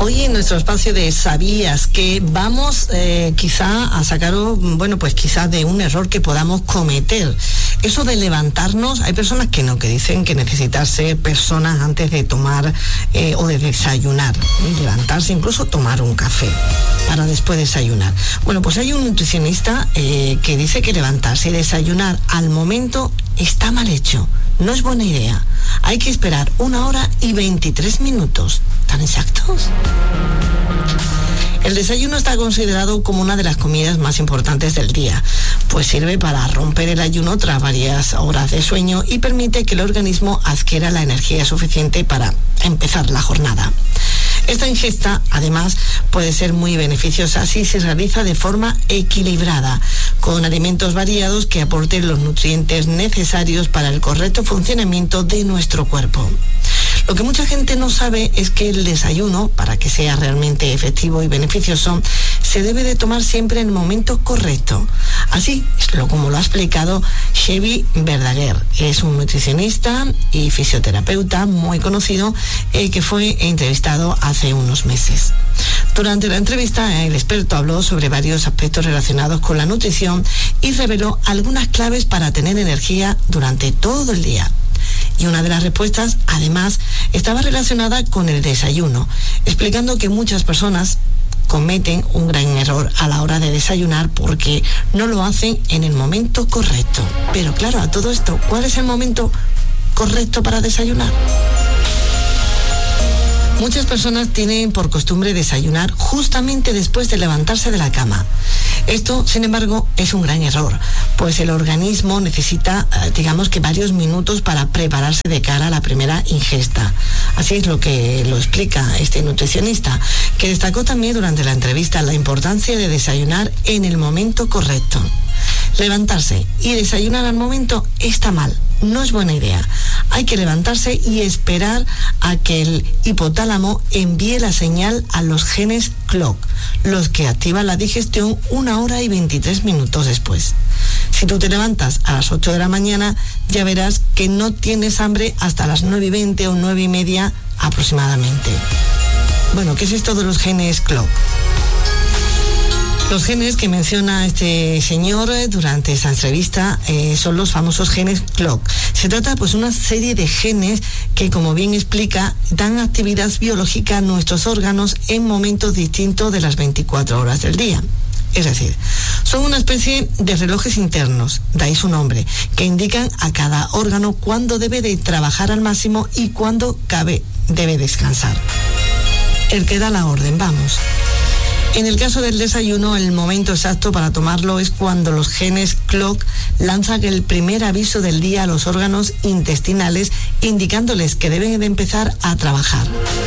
Hoy en nuestro espacio de ¿Sabías que? Vamos quizá a sacaros, quizás de un error que podamos cometer. Eso de levantarnos, hay personas que no, que dicen que necesitan ser personas antes de tomar o de desayunar. Levantarse, incluso tomar un café para después desayunar. Bueno, pues hay un nutricionista que dice que levantarse y desayunar al momento está mal hecho. No es buena idea. Hay que esperar 1 hora y 23 minutos. ¿Tan exactos? El desayuno está considerado como una de las comidas más importantes del día, pues sirve para romper el ayuno tras varias horas de sueño y permite que el organismo adquiera la energía suficiente para empezar la jornada. Esta ingesta, además, puede ser muy beneficiosa si se realiza de forma equilibrada, con alimentos variados que aporten los nutrientes necesarios para el correcto funcionamiento de nuestro cuerpo. Lo que mucha gente no sabe es que el desayuno, para que sea realmente efectivo y beneficioso, se debe de tomar siempre en el momento correcto. Así es como lo ha explicado Xevi Verdaguer. Es un nutricionista y fisioterapeuta muy conocido que fue entrevistado hace unos meses. Durante la entrevista, el experto habló sobre varios aspectos relacionados con la nutrición y reveló algunas claves para tener energía durante todo el día. Y una de las respuestas, además, estaba relacionada con el desayuno, explicando que muchas personas cometen un gran error a la hora de desayunar porque no lo hacen en el momento correcto. Pero claro, a todo esto, ¿cuál es el momento correcto para desayunar? Muchas personas tienen por costumbre desayunar justamente después de levantarse de la cama. Esto, sin embargo, es un gran error, pues el organismo necesita, varios minutos para prepararse de cara a la primera ingesta. Así es lo que lo explica este nutricionista, que destacó también durante la entrevista la importancia de desayunar en el momento correcto. Levantarse y desayunar al momento está mal, no es buena idea. Hay que levantarse y esperar a que el hipotálamo envíe la señal a los genes clock, los que activan la digestión 1 hora y 23 minutos después. Si tú te levantas a las 8 de la mañana, ya verás que no tienes hambre hasta las 9:20 o 9:30 aproximadamente. Bueno, ¿qué es esto de los genes clock? Los genes que menciona este señor durante esta entrevista son los famosos genes clock. Se trata de una serie de genes que, como bien explica, dan actividad biológica a nuestros órganos en momentos distintos de las 24 horas del día. Es decir, son una especie de relojes internos, de ahí su nombre, que indican a cada órgano cuándo debe de trabajar al máximo y cuándo debe descansar. El que da la orden, vamos. En el caso del desayuno, el momento exacto para tomarlo es cuando los genes clock lanzan el primer aviso del día a los órganos intestinales, indicándoles que deben de empezar a trabajar.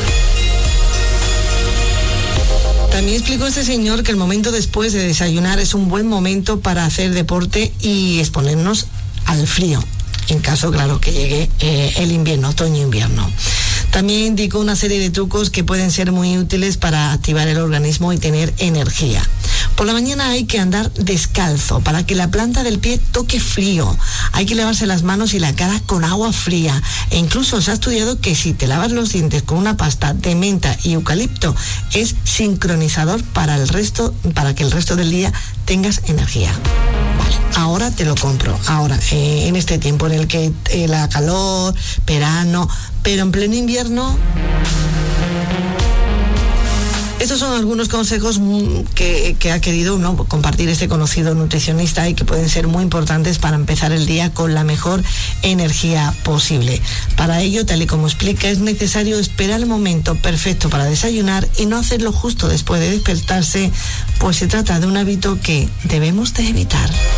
También explicó este señor que el momento después de desayunar es un buen momento para hacer deporte y exponernos al frío, en caso, claro, que llegue el invierno, otoño-invierno. También indicó una serie de trucos que pueden ser muy útiles para activar el organismo y tener energía. Por la mañana hay que andar descalzo para que la planta del pie toque frío. Hay que lavarse las manos y la cara con agua fría. E incluso se ha estudiado que si te lavas los dientes con una pasta de menta y eucalipto, es sincronizador para que el resto del día tengas energía. Vale, ahora te lo compro. Ahora, en este tiempo en el que la calor, verano, pero en pleno invierno. Estos son algunos consejos que ha querido compartir este conocido nutricionista y que pueden ser muy importantes para empezar el día con la mejor energía posible. Para ello, tal y como explica, es necesario esperar el momento perfecto para desayunar y no hacerlo justo después de despertarse, pues se trata de un hábito que debemos de evitar.